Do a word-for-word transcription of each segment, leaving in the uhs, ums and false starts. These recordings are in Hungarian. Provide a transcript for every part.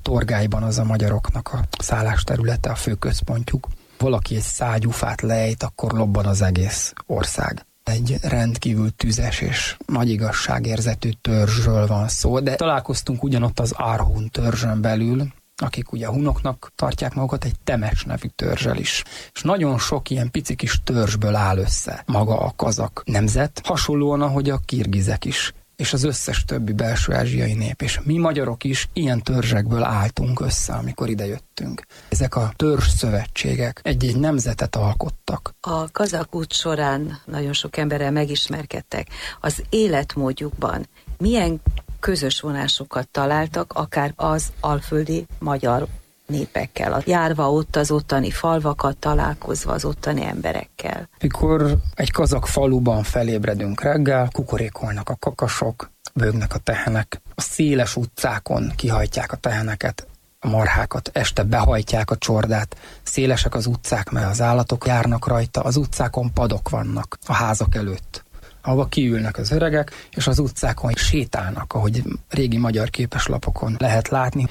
Torgályban az a magyaroknak a szállásterülete, a főközpontjuk. Valaki egy szágyúfát lejt, akkor lobban az egész ország. Egy rendkívül tüzes és nagy igazságérzetű törzsről van szó, de találkoztunk ugyanott az Arhun törzsön belül, akik ugye hunoknak tartják magukat, egy Temes nevű törzsel is. És nagyon sok ilyen pici kis törzsből áll össze maga a kazak nemzet, hasonlóan, ahogy a kirgizek is, és az összes többi belső-ázsiai nép. És mi magyarok is ilyen törzsekből álltunk össze, amikor idejöttünk. Ezek a törzsszövetségek egy-egy nemzetet alkottak. A kazak út során nagyon sok emberrel megismerkedtek. Az életmódjukban milyen közös vonásokat találtak, akár az alföldi magyar népekkel, járva ott az ottani falvakat, találkozva az ottani emberekkel. Mikor egy kazak faluban felébredünk reggel, kukorékolnak a kakasok, bőgnek a tehenek, a széles utcákon kihajtják a teheneket, a marhákat, este behajtják a csordát, szélesek az utcák, mert az állatok járnak rajta, az utcákon padok vannak a házak előtt, ahova kiülnek az öregek, és az utcákon sétálnak, ahogy régi magyar képeslapokon lehet látni,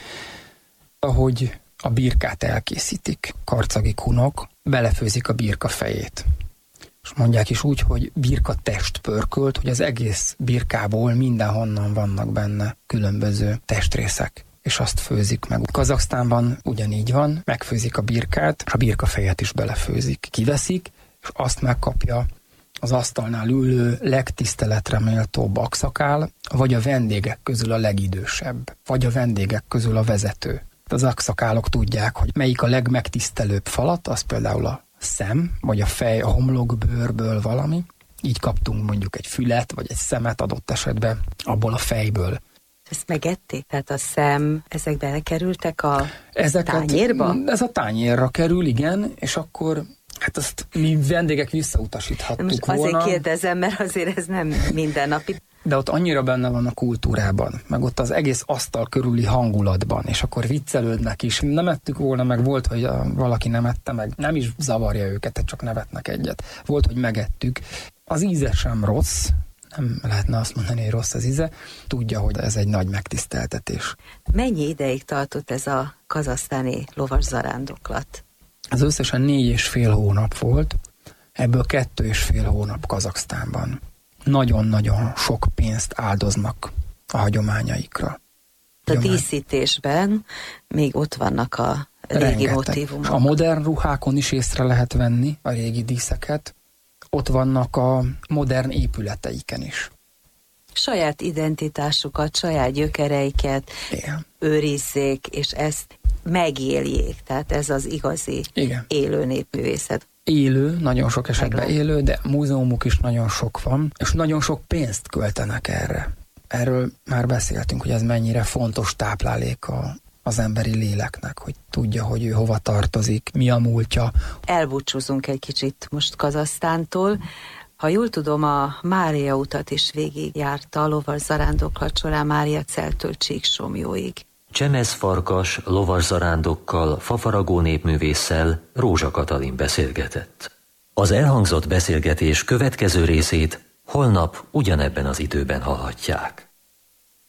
ahogy a birkát elkészítik. Karcagi kunok belefőzik a birka fejét. És mondják is úgy, hogy birka test pörkölt, hogy az egész birkából mindenhonnan vannak benne különböző testrészek, és azt főzik meg. Kazaksztánban ugyanígy van, megfőzik a birkát, és a birka fejet is belefőzik. Kiveszik, és azt megkapja az asztalnál ülő legtiszteletre méltóbb akszakál, vagy a vendégek közül a legidősebb, vagy a vendégek közül a vezető. Az akszakálok tudják, hogy melyik a legmegtisztelőbb falat, az például a szem, vagy a fej, a homlokbőrből valami. Így kaptunk mondjuk egy fület, vagy egy szemet adott esetben abból a fejből. Ezt megették? Tehát a szem, ezek belekerültek a Ezeket, tányérba? Ez a tányérra kerül, igen, és akkor hát azt mi vendégek visszautasíthattuk most volna. Azért kérdezem, mert azért ez nem mindennapi. De ott annyira benne van a kultúrában, meg ott az egész asztal körüli hangulatban, és akkor viccelődnek is. Nem ettük volna, meg volt, hogy a, valaki nem ette meg. Nem is zavarja őket, csak nevetnek egyet. Volt, hogy megettük. Az íze sem rossz, nem lehetne azt mondani, hogy rossz az íze. Tudja, hogy ez egy nagy megtiszteltetés. Mennyi ideig tartott ez a kazahsztáni lovas zarándoklat? Az összesen négy és fél hónap volt, ebből kettő és fél hónap Kazaksztánban. Nagyon-nagyon sok pénzt áldoznak a hagyományaikra. A díszítésben még ott vannak a régi rengeteg motívumok. A modern ruhákon is észre lehet venni a régi díszeket. Ott vannak a modern épületeiken is. Saját identitásukat, saját gyökereiket Igen. őrizzék, és ezt megéljék. Tehát ez az igazi Igen. élő népművészet. Élő, nagyon sok esetben Meglát. élő, de múzeumuk is nagyon sok van, és nagyon sok pénzt költenek erre. Erről már beszéltünk, hogy ez mennyire fontos táplálék a, az emberi léleknek, hogy tudja, hogy ő hova tartozik, mi a múltja. Elbúcsúzunk egy kicsit most Kazahsztántól. Ha jól tudom, a Mária utat is végigjárta a lovas zarándoklat során Máriaceltől Csíksomjóig. Csemezfarkas lovas zarándokkal, fafaragó népművésszel Rózsa Katalin beszélgetett. Az elhangzott beszélgetés következő részét holnap ugyanebben az időben hallhatják.